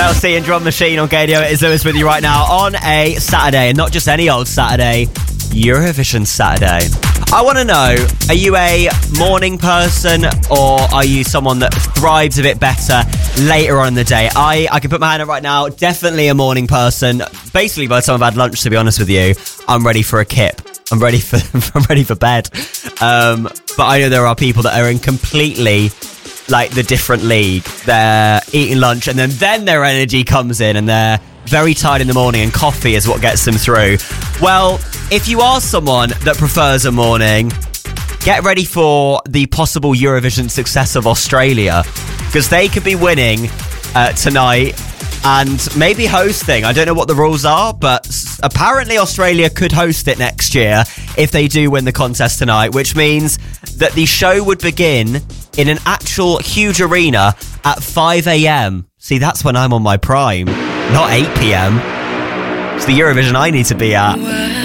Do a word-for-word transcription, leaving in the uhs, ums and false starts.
Mel C and Drum Machine on Gadio. It is Lewis with you right now on a Saturday, and not just any old Saturday, Eurovision Saturday. I want to know, are you a morning person or are you someone that thrives a bit better later on in the day? I, I can put my hand up right now, definitely a morning person. Basically, by the time I've had lunch, to be honest with you, I'm ready for a kip. I'm ready for I'm ready for bed. Um, but I know there are people that are in completely like the different league. They're eating lunch and then, then their energy comes in and they're very tired in the morning and coffee is what gets them through. Well, if you are someone that prefers a morning, get ready for the possible Eurovision success of Australia, because they could be winning uh, tonight and maybe hosting. I don't know what the rules are, but apparently Australia could host it next year if they do win the contest tonight, which means that the show would begin in an actual huge arena at five a.m. See, that's when I'm on my prime, not eight p.m. It's the Eurovision I need to be at.